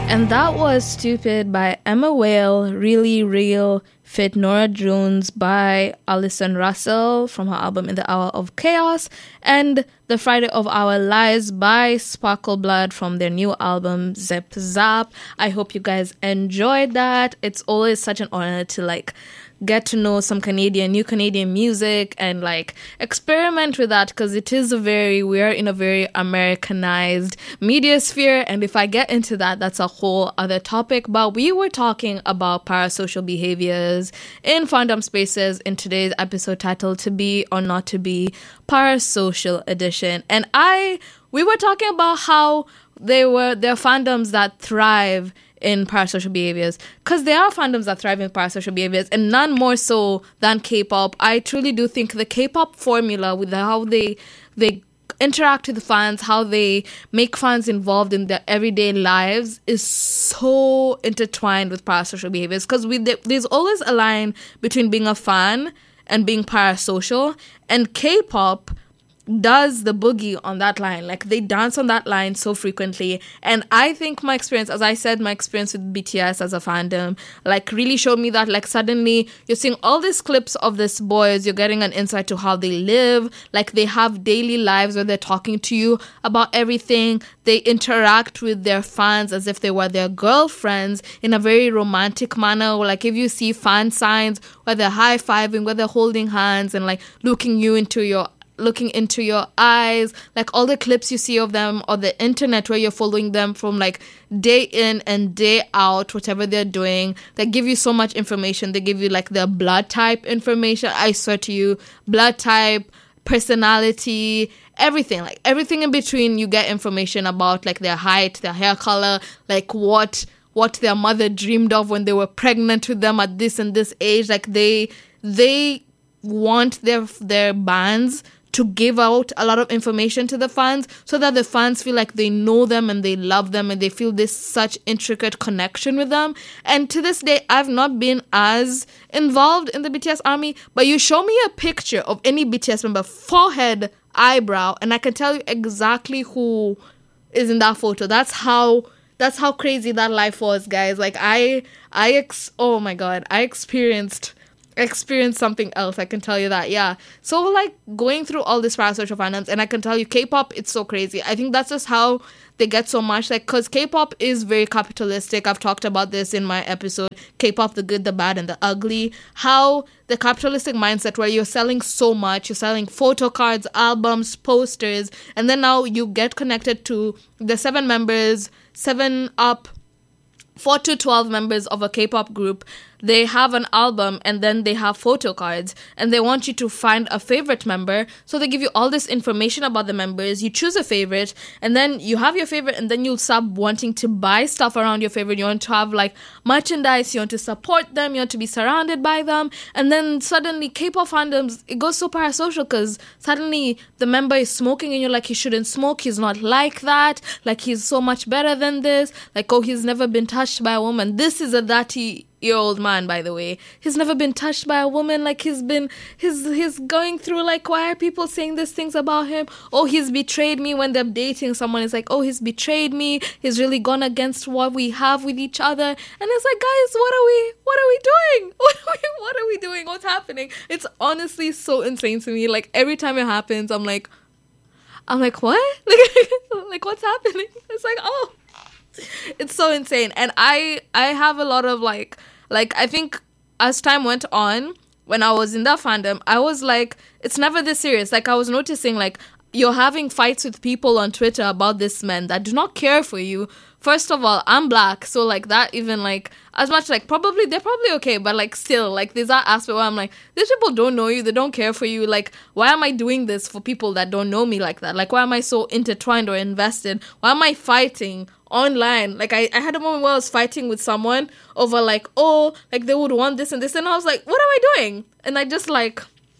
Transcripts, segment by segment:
And that was Stupid by Emma Whale, Really Real, Fit Nora Jones by Alison Russell from her album In the Hour of Chaos, and The Friday of Our Lives by Sparkle Blood from their new album Zip Zap. I hope you guys enjoyed that. It's always such an honor to get to know some new Canadian music and experiment with that, because we are in a very Americanized media sphere, and if I get into that, that's a whole other topic. But we were talking about parasocial behaviors in fandom spaces in today's episode titled To Be or Not to Be Parasocial Edition, and we were talking about how there are fandoms that thrive in parasocial behaviors, because there are fandoms that thrive in parasocial behaviors, and none more so than K-pop. I truly do think the K-pop formula, with how they interact with fans, how they make fans involved in their everyday lives, is so intertwined with parasocial behaviors, because there's always a line between being a fan and being parasocial, and K-pop does the boogie on that line. They dance on that line so frequently. And I think my experience with BTS as a fandom really showed me that suddenly you're seeing all these clips of these boys, you're getting an insight to how they live. They have daily lives where they're talking to you about everything. They interact with their fans as if they were their girlfriends in a very romantic manner. If you see fan signs where they're high-fiving, where they're holding hands and looking into your eyes, all the clips you see of them on the internet where you're following them from day in and day out, whatever they're doing. They give you so much information. They give you their blood type information. I swear to you, blood type, personality, everything, everything in between. You get information about their height, their hair color, what their mother dreamed of when they were pregnant with them at this and this age. They want their bands to give out a lot of information to the fans so that the fans feel like they know them and they love them and they feel this such intricate connection with them. And to this day, I've not been as involved in the BTS army, but you show me a picture of any BTS member, forehead, eyebrow, and I can tell you exactly who is in that photo. That's how crazy that life was, guys. Oh my God, I experienced something else, I can tell you that. Yeah, so going through all this parasocial fandoms, and I can tell you K-pop, it's so crazy. I think that's just how they get so much, because K-pop is very capitalistic. I've talked about this in my episode, K-pop, the good, the bad, and the ugly. How the capitalistic mindset where you're selling so much, you're selling photo cards, albums, posters, and then now you get connected to the 4 to 12 members of a K-pop group. They have an album and then they have photo cards, and they want you to find a favorite member. So they give you all this information about the members. You choose a favorite, and then you have your favorite, and then you'll start wanting to buy stuff around your favorite. You want to have merchandise, you want to support them, you want to be surrounded by them. And then suddenly K-pop fandoms, it goes so parasocial, because suddenly the member is smoking and you're like, he shouldn't smoke, he's not like that, he's so much better than this, oh, he's never been touched by a woman. This is a 30-year-old man, by the way. He's never been touched by a woman. He's going through why are people saying these things about him? Oh, he's betrayed me. When they're dating someone, it's oh, he's betrayed me, he's really gone against what we have with each other. And it's guys, what are we doing? What are we doing? What's happening? It's honestly so insane to me. Every time it happens, I'm like what? What's happening? It's oh, it's so insane. And I have a lot of I think as time went on, when I was in that fandom, I was it's never this serious. I was noticing you're having fights with people on Twitter about this men that do not care for you. First of all, I'm black, so that even as much probably they're probably okay, but still there's that aspect where I'm these people don't know you, they don't care for you. Why am I doing this for people that don't know me like that? Why am I so intertwined or invested? Why am I fighting online? I had a moment where I was fighting with someone over they would want this and this, and I was what am I doing? And I just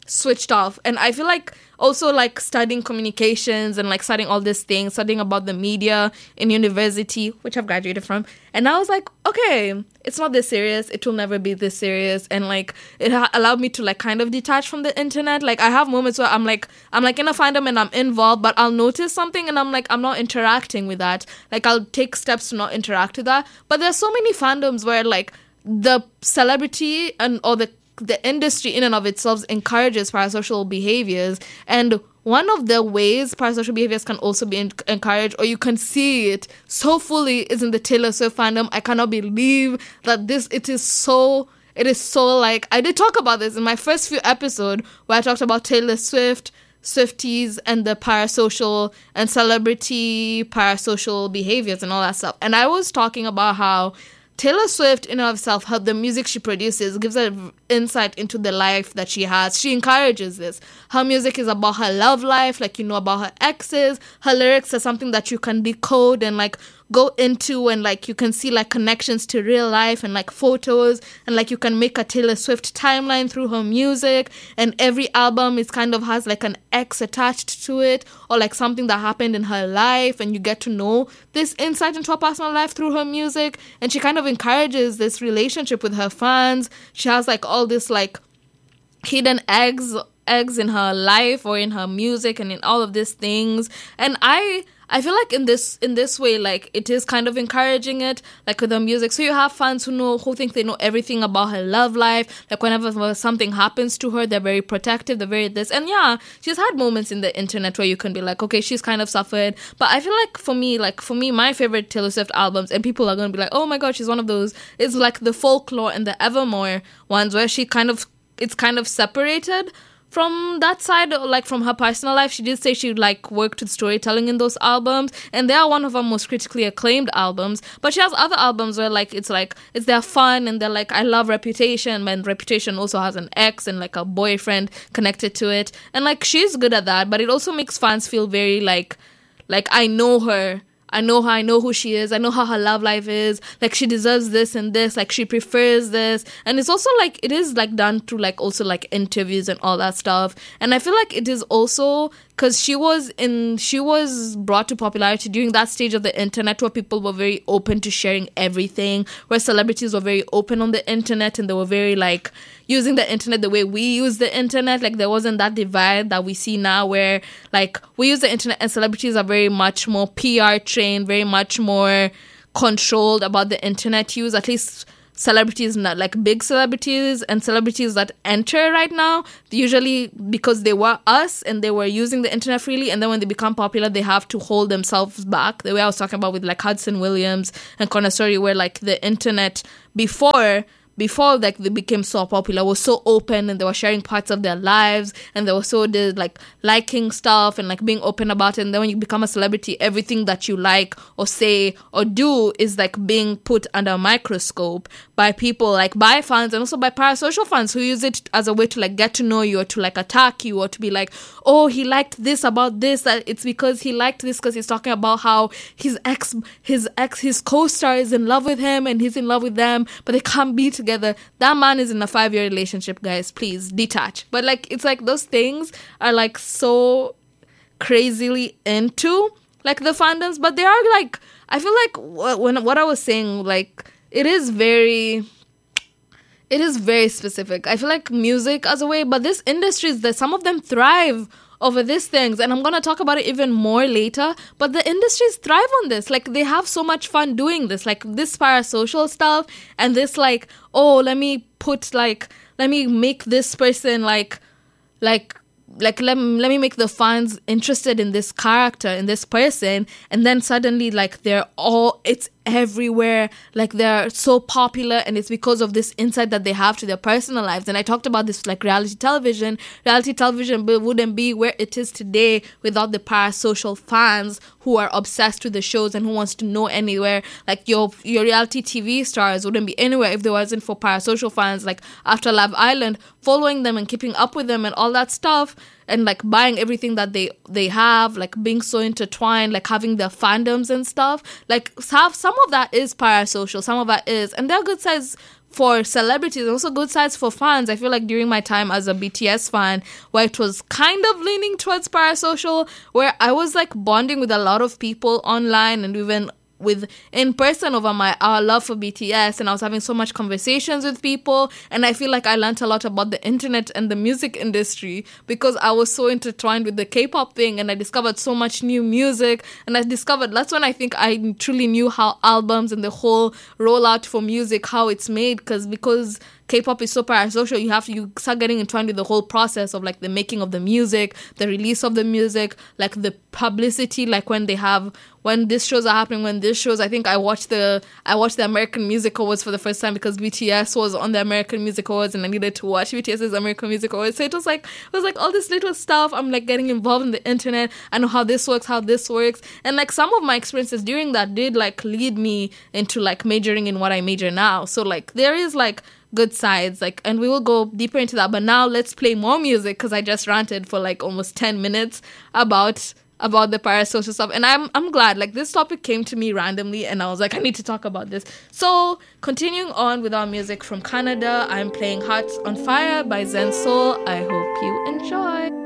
switched off. And I feel like also like studying communications and like studying all these things, studying about the media in university, which I've graduated from. And I was like, okay, it's not this serious. It will never be this serious. And like it allowed me to like kind of detach from the internet. Like I have moments where I'm like in a fandom and I'm involved, but I'll notice something and I'm like, I'm not interacting with that. Like I'll take steps to not interact with that. But there's so many fandoms where like the celebrity or the industry in and of itself encourages parasocial behaviors, and one of the ways parasocial behaviors can also be encouraged, or you can see it so fully, is in the Taylor Swift fandom. I cannot believe that it is so like, I did talk about this in my first few episodes where I talked about Taylor Swift, Swifties, and the parasocial and celebrity parasocial behaviors and all that stuff. And I was talking about how Taylor Swift, in and of herself, how the music she produces gives her insight into the life that she has. She encourages this. Her music is about her love life, like, about her exes. Her lyrics are something that you can decode and, like, go into, and like you can see like connections to real life and like photos, and like you can make a Taylor Swift timeline through her music, and every album is kind of has like an ex attached to it, or like something that happened in her life, and you get to know this insight into her personal life through her music. And she kind of encourages this relationship with her fans. She has like all this like hidden eggs in her life or in her music and in all of these things. And I feel like in this way, like it is kind of encouraging it, like with the music. So you have fans who think they know everything about her love life. Like whenever something happens to her, they're very protective, they're very this. And yeah, she's had moments in the internet where you can be like, okay, she's kind of suffered. But I feel like for me, my favorite Taylor Swift albums, and people are going to be like, oh my God, she's one of those, is like the Folklore and the Evermore ones, where it's kind of separated from that side, like from her personal life. She did say she like worked with storytelling in those albums, and they are one of her most critically acclaimed albums. But she has other albums where like it's their fun, and they're like, I love Reputation, and Reputation also has an ex and like a boyfriend connected to it, and like she's good at that. But it also makes fans feel very like I know her. I know her, I know who she is, I know how her love life is, like she deserves this and this, like she prefers this. And it's also like, it is like done through like also like interviews and all that stuff. And I feel like it is also because she was brought to popularity during that stage of the internet where people were very open to sharing everything, where celebrities were very open on the internet, and they were very like using the internet the way we use the internet. Like there wasn't that divide that we see now, where like we use the internet and celebrities are very much more PR trained, very much more controlled about the internet use. At least celebrities, not like big celebrities and celebrities that enter right now, usually because they were us and they were using the internet freely, and then when they become popular, they have to hold themselves back. The way I was talking about with like Hudson Williams and Conasori, where like the internet before like they became so popular was so open, and they were sharing parts of their lives, and they were so like liking stuff and like being open about it. And then when you become a celebrity, everything that you like or say or do is like being put under a microscope by people, like by fans, and also by parasocial fans who use it as a way to like get to know you, or to like attack you, or to be like, oh, he liked this about this, it's because he liked this because he's talking about how his co-star is in love with him and he's in love with them, but they can't be together. That man is in a 5-year relationship, guys. Please detach. But like it's like those things are like so crazily into like the fandoms, but they are like, I feel like what I was saying, like it is very specific. I feel like music as a way, but this industry is that some of them thrive over these things, and I'm going to talk about it even more later, but the industries thrive on this. Like they have so much fun doing this, like this parasocial stuff, and this like, oh, let me make this person like let me make the fans interested in this character, in this person, and then suddenly like it's everywhere, like they're so popular, and it's because of this insight that they have to their personal lives. And I talked about this, like reality television wouldn't be where it is today without the parasocial fans who are obsessed with the shows and who wants to know anywhere. Like your reality TV stars wouldn't be anywhere if there wasn't for parasocial fans, like after Love Island, following them and keeping up with them and all that stuff, and like buying everything that they have, like being so intertwined, like having their fandoms and stuff. Like some of that is parasocial, some of that is, and there are good sides for celebrities, also good sides for fans. I feel like during my time as a BTS fan, where it was kind of leaning towards parasocial, where I was like bonding with a lot of people online and even with in person over our love for BTS, and I was having so much conversations with people, and I feel like I learned a lot about the internet and the music industry because I was so intertwined with the K-pop thing, and I discovered so much new music, and that's when I think I truly knew how albums and the whole rollout for music, how it's made, because K-pop is so parasocial, you start getting entwined with the whole process of like the making of the music, the release of the music, like the publicity, like when these shows are happening, I think I watched the American Music Awards for the first time because BTS was on the American Music Awards and I needed to watch BTS's American Music Awards. So it was like all this little stuff. I'm like getting involved in the internet. I know how this works. And like some of my experiences during that did like lead me into like majoring in what I major now. So like there is like good sides, like, and we will go deeper into that. But now let's play more music because I just ranted for like almost 10 minutes about the parasocial stuff, and I'm glad, like, this topic came to me randomly and I was like, I need to talk about this. So continuing on with our music from Canada, I'm playing Hearts on Fire by Zen Soul. I hope you enjoy.